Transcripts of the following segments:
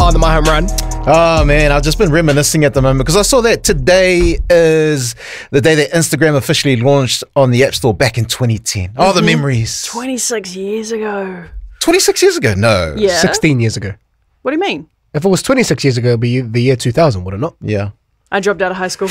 the My Home Run. Oh man, I've just been reminiscing at the moment because I saw that today is the day that Instagram officially launched on the App Store back in 2010. Oh, the memories. 26 years ago. 26 years ago? No. Yeah. 16 years ago. What do you mean? If it was 26 years ago, it'd be the year 2000, would it not? Yeah. I dropped out of high school.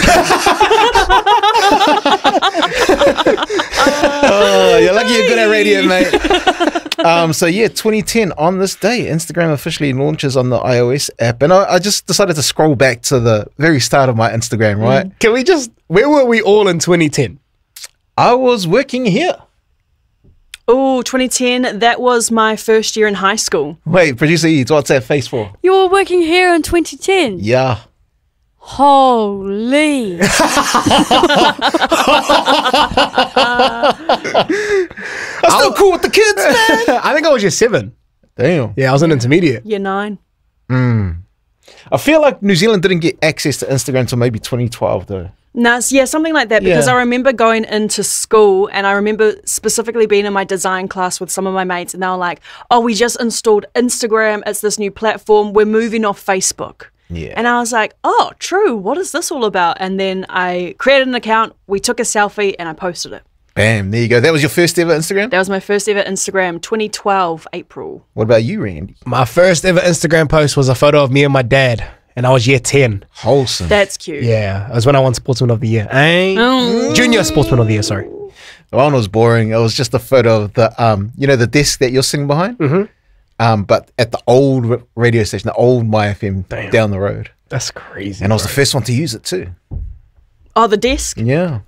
Oh, you're lucky you're good at radio, mate. So yeah, 2010 on this day, Instagram officially launches on the iOS app, and I just decided to scroll back to the very start of my Instagram. Right? Can we just? Where were we all in 2010? I was working here. Oh, 2010, that was my first year in high school. Wait, producer Eads, what's that face for? You were working here in 2010? Yeah. Holy. I'm still cool with the kids, man. I think I was year 7. Damn. Yeah, I was in intermediate. Year 9. I feel like New Zealand didn't get access to Instagram until maybe 2012, though. No, yeah, something like that. Because Yeah. I remember going into school and I remember specifically being in my design class with some of my mates and they were like, oh, we just installed Instagram. It's this new platform. We're moving off Facebook. Yeah. And I was like, oh, true. What is this all about? And then I created an account. We took a selfie and I posted it. Bam, there you go. That was your first ever Instagram? That was my first ever Instagram, 2012, April. What about you, Randy? My first ever Instagram post was a photo of me and my dad, and I was year 10. Wholesome. That's cute. Yeah, it was when I won Sportsman of the Year. Junior Sportsman of the Year, sorry. One was boring. It was just a photo of the, the desk that you're sitting behind. Mm-hmm. But at the old radio station, the old My FM down the road. That's crazy. And I was the first one to use it too. Oh, the desk? Yeah.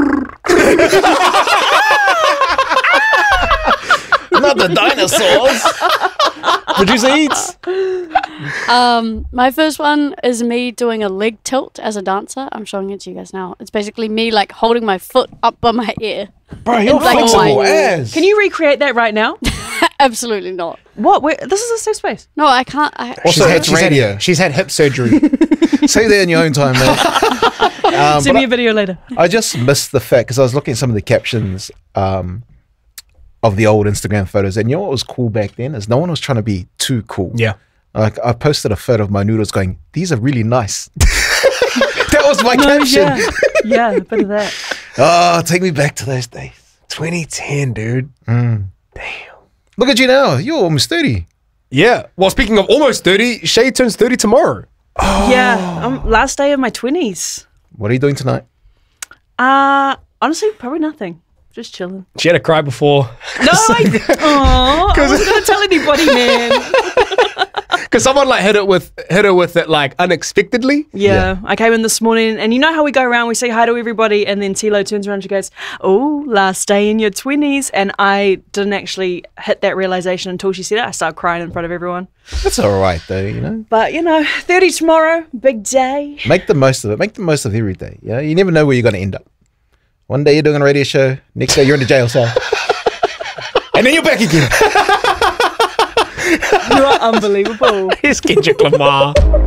Not the dinosaurs. Producer Eats. My first one is me doing a leg tilt as a dancer. I'm showing it to you guys now. It's basically me like holding my foot up by my ear. Bro, you're black and flexible white. as. Can you recreate that right now? Absolutely not. What? This is a safe space. No, I can't. Also, it's radio. She's had hip surgery. Say that in your own time, man. Send me a video later. I just missed the fact because I was looking at some of the captions of the old Instagram photos, and you know what was cool back then is no one was trying to be too cool. Yeah. Like I posted a photo of my noodles going, these are really nice. That was my caption. Yeah, a bit of that. Oh, take me back to those days. 2010, dude. Damn. Look at you now. You're almost 30. Yeah. Well, speaking of almost 30, Shay turns 30 tomorrow. Yeah, last day of my 20s. What are you doing tonight? Honestly, probably nothing. Just chilling. She had to cry before. No, I wasn't going to tell anybody, man. Because someone like hit her with it like unexpectedly. Yeah, I came in this morning, and you know how we go around, we say hi to everybody, and then Tilo turns around and she goes, oh, last day in your 20s. And I didn't actually hit that realization until she said it. I started crying in front of everyone. That's all right, though, you know. But, 30 tomorrow, big day. Make the most of it. Make the most of every day. Yeah, you never know where you're going to end up. One day you're doing a radio show, next day you're in the jail cell. And then you're back again. You are unbelievable. Here's Kendrick Lamar.